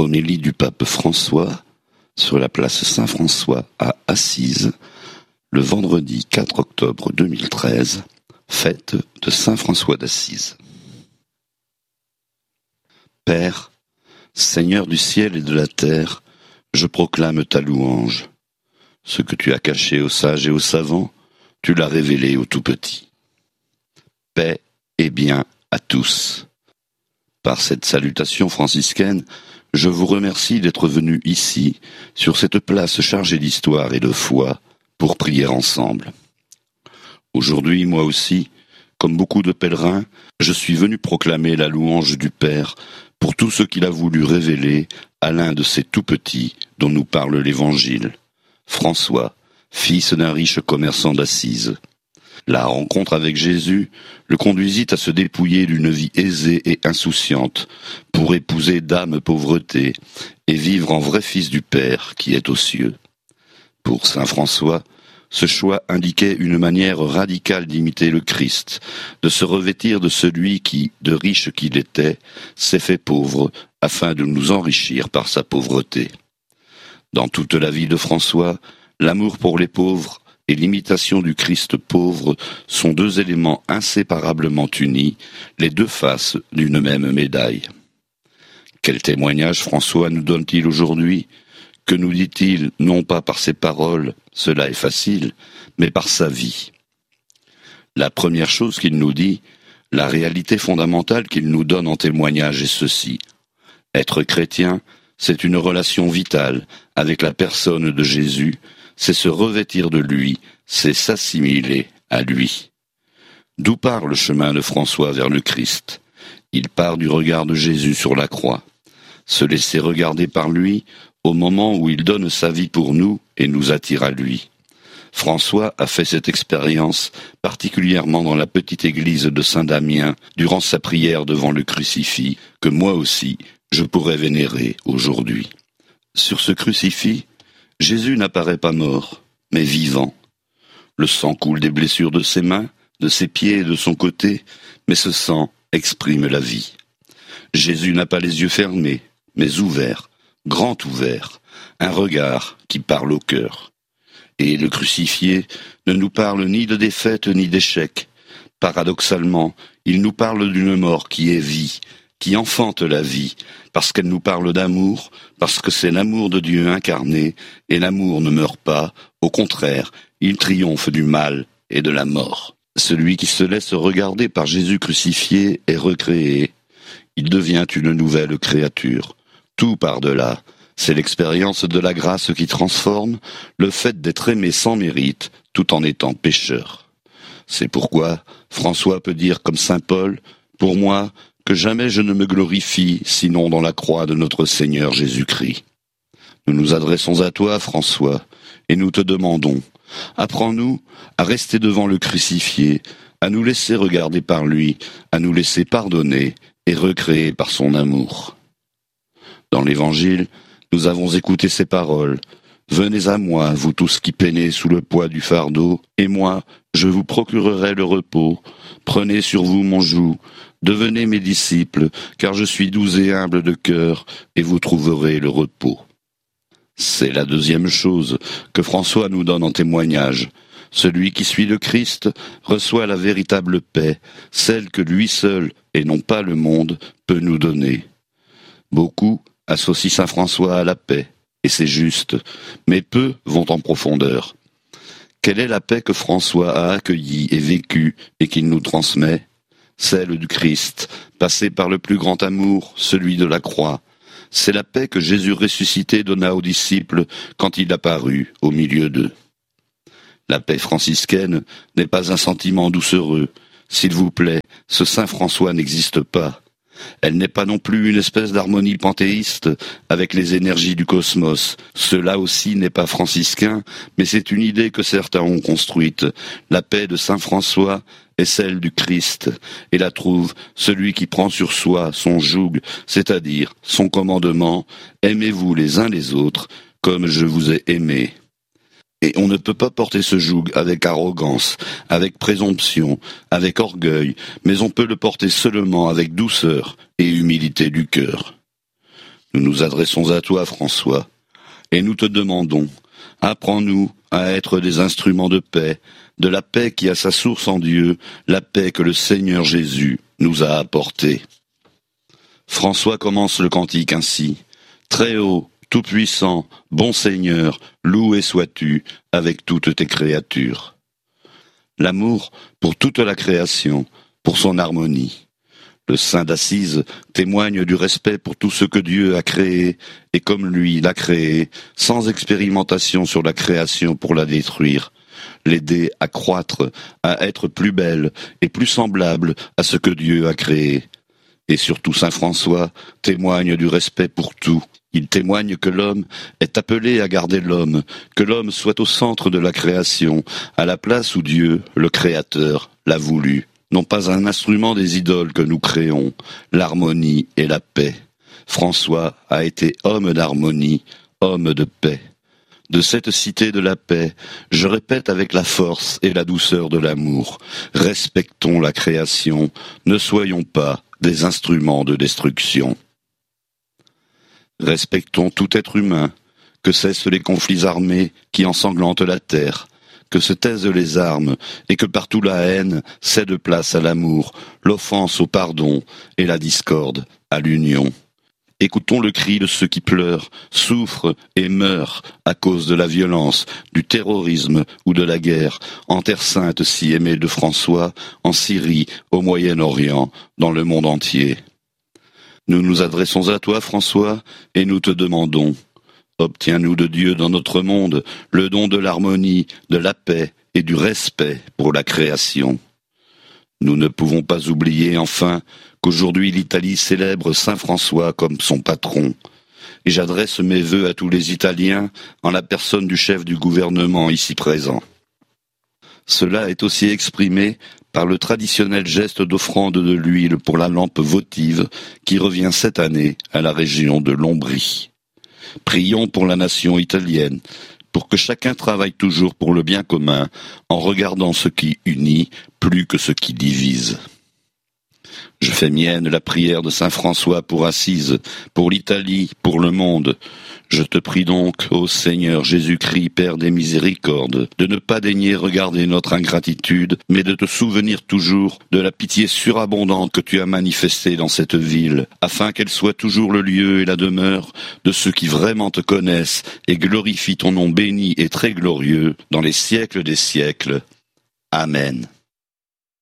Homélie du pape François sur la place Saint-François à Assise, le vendredi 4 octobre 2013, fête de Saint François d'Assise. Père, Seigneur du ciel et de la terre, je proclame ta louange. Ce que tu as caché aux sages et aux savants, tu l'as révélé aux tout-petits. Paix et bien à tous. Par cette salutation franciscaine, je vous remercie d'être venus ici, sur cette place chargée d'histoire et de foi, pour prier ensemble. Aujourd'hui, moi aussi, comme beaucoup de pèlerins, je suis venu proclamer la louange du Père pour tout ce qu'il a voulu révéler à l'un de ces tout-petits dont nous parle l'Évangile, François, fils d'un riche commerçant d'Assise. La rencontre avec Jésus le conduisit à se dépouiller d'une vie aisée et insouciante pour épouser d'âme pauvreté et vivre en vrai fils du Père qui est aux cieux. Pour saint François, ce choix indiquait une manière radicale d'imiter le Christ, de se revêtir de celui qui, de riche qu'il était, s'est fait pauvre afin de nous enrichir par sa pauvreté. Dans toute la vie de François, l'amour pour les pauvres et l'imitation du Christ pauvre sont deux éléments inséparablement unis, les deux faces d'une même médaille. Quel témoignage François nous donne-t-il aujourd'hui ? Que nous dit-il non pas par ses paroles, cela est facile, mais par sa vie ? La première chose qu'il nous dit, la réalité fondamentale qu'il nous donne en témoignage est ceci. Être chrétien, c'est une relation vitale avec la personne de Jésus, c'est se revêtir de lui, c'est s'assimiler à lui. D'où part le chemin de François vers le Christ ? Il part du regard de Jésus sur la croix. Se laisser regarder par lui au moment où il donne sa vie pour nous et nous attire à lui. François a fait cette expérience particulièrement dans la petite église de Saint-Damien durant sa prière devant le crucifix, que moi aussi je pourrais vénérer aujourd'hui. Sur ce crucifix, Jésus n'apparaît pas mort, mais vivant. Le sang coule des blessures de ses mains, de ses pieds et de son côté, mais ce sang exprime la vie. Jésus n'a pas les yeux fermés, mais ouverts, grand ouverts, un regard qui parle au cœur. Et le crucifié ne nous parle ni de défaite ni d'échec. Paradoxalement, il nous parle d'une mort qui est vie, qui enfante la vie, parce qu'elle nous parle d'amour, parce que c'est l'amour de Dieu incarné, et l'amour ne meurt pas, au contraire, il triomphe du mal et de la mort. Celui qui se laisse regarder par Jésus crucifié est recréé. Il devient une nouvelle créature. Tout par-delà, c'est l'expérience de la grâce qui transforme, le fait d'être aimé sans mérite, tout en étant pécheur. C'est pourquoi François peut dire comme saint Paul, « Pour moi, que jamais je ne me glorifie, sinon dans la croix de notre Seigneur Jésus-Christ. » Nous nous adressons à toi, François, et nous te demandons, apprends-nous à rester devant le crucifié, à nous laisser regarder par lui, à nous laisser pardonner et recréer par son amour. Dans l'Évangile, nous avons écouté ces paroles. « Venez à moi, vous tous qui peinez sous le poids du fardeau, et moi, je vous procurerai le repos. Prenez sur vous mon joug, devenez mes disciples, car je suis doux et humble de cœur, et vous trouverez le repos. » C'est la deuxième chose que François nous donne en témoignage. Celui qui suit le Christ reçoit la véritable paix, celle que lui seul, et non pas le monde, peut nous donner. Beaucoup associent saint François à la paix, et c'est juste, mais peu vont en profondeur. Quelle est la paix que François a accueillie et vécue et qu'il nous transmet ? Celle du Christ, passée par le plus grand amour, celui de la croix. C'est la paix que Jésus ressuscité donna aux disciples quand il apparut au milieu d'eux. La paix franciscaine n'est pas un sentiment doucereux. S'il vous plaît, ce saint François n'existe pas. Elle n'est pas non plus une espèce d'harmonie panthéiste avec les énergies du cosmos. Cela aussi n'est pas franciscain, mais c'est une idée que certains ont construite. La paix de saint François est celle du Christ, et la trouve celui qui prend sur soi son joug, c'est-à-dire son commandement, « Aimez-vous les uns les autres comme je vous ai aimé ». Et on ne peut pas porter ce joug avec arrogance, avec présomption, avec orgueil, mais on peut le porter seulement avec douceur et humilité du cœur. Nous nous adressons à toi, François, et nous te demandons, apprends-nous à être des instruments de paix, de la paix qui a sa source en Dieu, la paix que le Seigneur Jésus nous a apportée. François commence le cantique ainsi. Très haut, tout-puissant, bon Seigneur, loué sois-tu avec toutes tes créatures. L'amour pour toute la création, pour son harmonie. Le saint d'Assise témoigne du respect pour tout ce que Dieu a créé, et comme lui l'a créé, sans expérimentation sur la création pour la détruire, l'aider à croître, à être plus belle et plus semblable à ce que Dieu a créé. Et surtout saint François témoigne du respect pour tout. Il témoigne que l'homme est appelé à garder l'homme, que l'homme soit au centre de la création, à la place où Dieu, le Créateur, l'a voulu. Non pas un instrument des idoles que nous créons, l'harmonie et la paix. François a été homme d'harmonie, homme de paix. De cette cité de la paix, je répète avec la force et la douceur de l'amour, respectons la création, ne soyons pas des instruments de destruction. Respectons tout être humain, que cessent les conflits armés qui ensanglantent la terre, que se taisent les armes, et que partout la haine cède place à l'amour, l'offense au pardon, et la discorde à l'union. Écoutons le cri de ceux qui pleurent, souffrent et meurent à cause de la violence, du terrorisme ou de la guerre, en Terre Sainte si aimée de François, en Syrie, au Moyen-Orient, dans le monde entier. Nous nous adressons à toi, François, et nous te demandons, obtiens-nous de Dieu dans notre monde le don de l'harmonie, de la paix et du respect pour la création. Nous ne pouvons pas oublier, enfin, qu'aujourd'hui l'Italie célèbre Saint François comme son patron. Et j'adresse mes vœux à tous les Italiens en la personne du chef du gouvernement ici présent. Cela est aussi exprimé par le traditionnel geste d'offrande de l'huile pour la lampe votive qui revient cette année à la région de l'Ombrie. Prions pour la nation italienne, pour que chacun travaille toujours pour le bien commun, en regardant ce qui unit plus que ce qui divise. Je fais mienne la prière de saint François pour Assise, pour l'Italie, pour le monde. Je te prie donc, ô Seigneur Jésus-Christ, Père des miséricordes, de ne pas daigner regarder notre ingratitude, mais de te souvenir toujours de la pitié surabondante que tu as manifestée dans cette ville, afin qu'elle soit toujours le lieu et la demeure de ceux qui vraiment te connaissent et glorifient ton nom béni et très glorieux dans les siècles des siècles. Amen.